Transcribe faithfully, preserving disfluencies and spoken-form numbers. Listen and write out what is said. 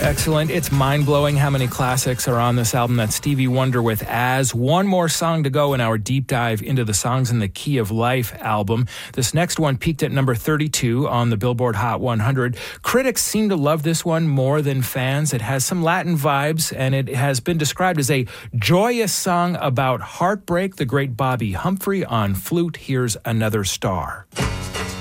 Excellent. It's mind-blowing how many classics are on this album. That's Stevie Wonder with As. One more song to go in our deep dive into the Songs in the Key of Life album. This next one peaked at number thirty-two on the Billboard Hot one hundred. Critics seem to love this one more than fans. It has some Latin vibes, and it has been described as a joyous song about heartbreak. The great Bobby Humphrey on flute. Here's Another Star.